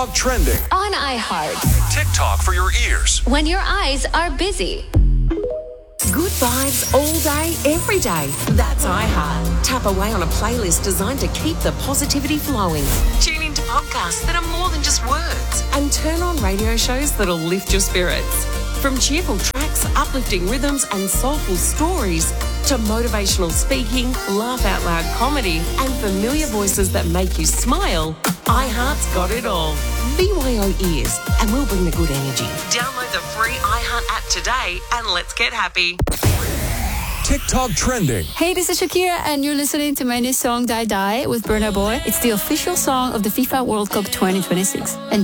Trending on iHeart. TikTok for your ears When your eyes are busy. Good vibes all day, every day. That's iHeart. Tap away on a playlist designed to keep the positivity flowing. Tune into podcasts that are more than just words. And turn on radio shows that'll lift your spirits. From cheerful tracks, uplifting rhythms and soulful stories to motivational speaking, laugh-out-loud comedy and familiar voices that make you smile, iHeart's got it all. BYO ears, and we'll bring the good energy. Download the free iHeart app today and let's get happy. TikTok Trending. Hey, this is Shakira, and you're listening to my new song, Die Die, with Burna Boy. It's the official song of the FIFA World Cup 2026. And